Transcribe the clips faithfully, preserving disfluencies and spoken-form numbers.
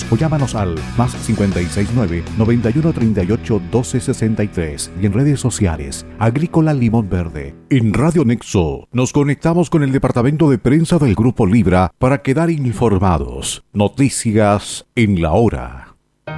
o llámanos al más cinco seis nueve, nueve uno tres ocho, uno dos seis tres y en redes sociales Agrícola Limón Verde. En Radio Nexo nos conectamos con el departamento de prensa del Grupo Libra para quedar informados. Noticias en la hora.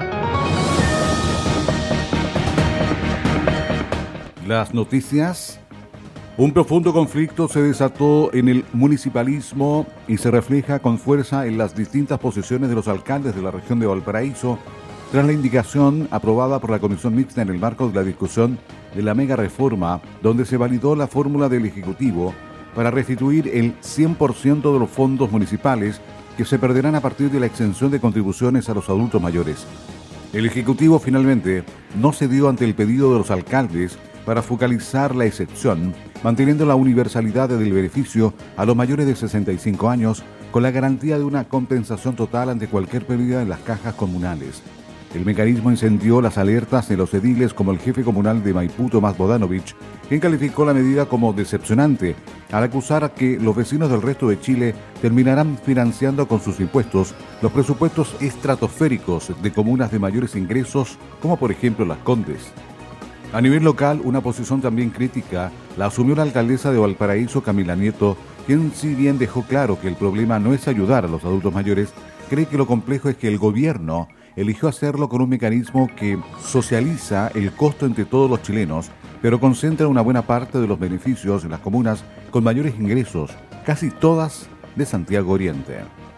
Las noticias. Un profundo conflicto se desató en el municipalismo y se refleja con fuerza en las distintas posiciones de los alcaldes de la región de Valparaíso tras la indicación aprobada por la Comisión Mixta en el marco de la discusión de la mega reforma, donde se validó la fórmula del Ejecutivo para restituir el cien por ciento de los fondos municipales que se perderán a partir de la exención de contribuciones a los adultos mayores. El Ejecutivo finalmente no cedió ante el pedido de los alcaldes para focalizar la excepción, manteniendo la universalidad del beneficio a los mayores de sesenta y cinco años, con la garantía de una compensación total ante cualquier pérdida en las cajas comunales. El mecanismo encendió las alertas de los ediles como el jefe comunal de Maipú, Tomás Bodanovich, quien calificó la medida como decepcionante, al acusar a que los vecinos del resto de Chile terminarán financiando con sus impuestos los presupuestos estratosféricos de comunas de mayores ingresos, como por ejemplo Las Condes. A nivel local, una posición también crítica la asumió la alcaldesa de Valparaíso, Camila Nieto, quien, si bien dejó claro que el problema no es ayudar a los adultos mayores, cree que lo complejo es que el gobierno eligió hacerlo con un mecanismo que socializa el costo entre todos los chilenos, pero concentra una buena parte de los beneficios en las comunas con mayores ingresos, casi todas de Santiago Oriente.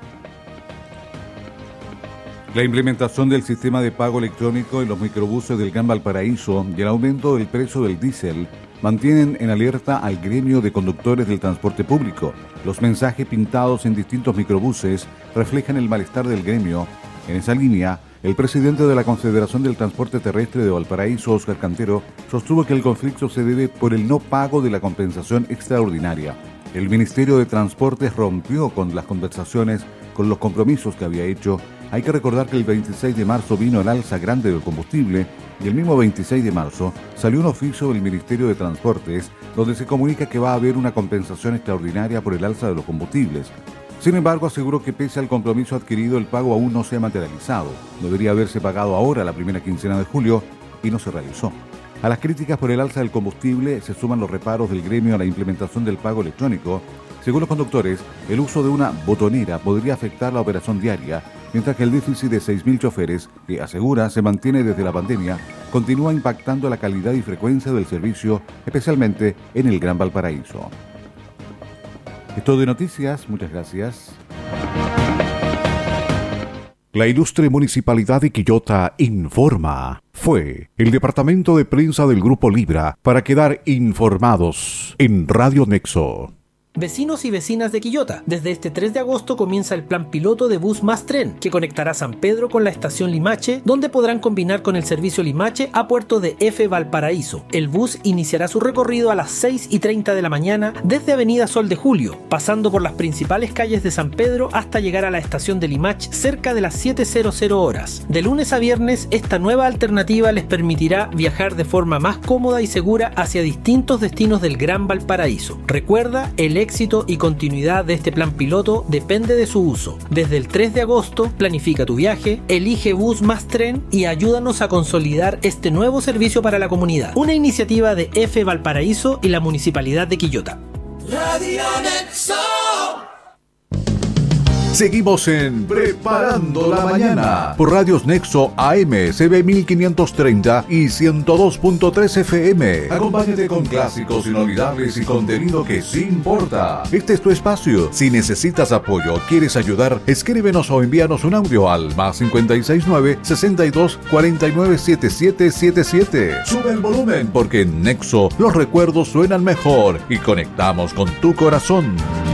La implementación del sistema de pago electrónico en los microbuses del Gran Valparaíso y el aumento del precio del diésel mantienen en alerta al gremio de conductores del transporte público. Los mensajes pintados en distintos microbuses reflejan el malestar del gremio. En esa línea, el presidente de la Confederación del Transporte Terrestre de Valparaíso, Óscar Cantero, sostuvo que el conflicto se debe por el no pago de la compensación extraordinaria. El Ministerio de Transportes rompió con las conversaciones con los compromisos que había hecho. Hay que recordar que el veintiséis de marzo vino el alza grande del combustible y el mismo veintiséis de marzo salió un oficio del Ministerio de Transportes donde se comunica que va a haber una compensación extraordinaria por el alza de los combustibles. Sin embargo, aseguró que pese al compromiso adquirido, el pago aún no se ha materializado. Debería haberse pagado ahora la primera quincena de julio y no se realizó. A las críticas por el alza del combustible se suman los reparos del gremio a la implementación del pago electrónico. Según los conductores, el uso de una botonera podría afectar la operación diaria, mientras que el déficit de seis mil choferes, que asegura se mantiene desde la pandemia, continúa impactando la calidad y frecuencia del servicio, especialmente en el Gran Valparaíso. Es todo de noticias, muchas gracias. La ilustre Municipalidad de Quillota informa. Fue el departamento de prensa del Grupo Libra para quedar informados en Radio Nexo. Vecinos y vecinas de Quillota, desde este tres de agosto comienza el plan piloto de Bus Más Tren, que conectará San Pedro con la estación Limache, donde podrán combinar con el servicio Limache a Puerto de F. Valparaíso. El bus iniciará su recorrido a las seis y treinta de la mañana desde Avenida Sol de Julio, pasando por las principales calles de San Pedro hasta llegar a la estación de Limache cerca de las siete horas. De lunes a viernes, esta nueva alternativa les permitirá viajar de forma más cómoda y segura hacia distintos destinos del Gran Valparaíso. Recuerda, el éxito y continuidad de este plan piloto depende de su uso. Desde el tres de agosto, planifica tu viaje, elige Bus Más Tren y ayúdanos a consolidar este nuevo servicio para la comunidad. Una iniciativa de F. Valparaíso y la Municipalidad de Quillota. Radio Nexo. Seguimos en Preparando la Mañana por Radios Nexo A M, C B mil quinientos treinta y ciento dos punto tres F M. Acompáñate con clásicos inolvidables y contenido que sí importa. Este es tu espacio. Si necesitas apoyo o quieres ayudar, escríbenos o envíanos un audio al más cinco seis nueve, sesenta y dos, cuarenta y nueve, setenta y siete setenta y siete. Sube el volumen porque en Nexo los recuerdos suenan mejor y conectamos con tu corazón.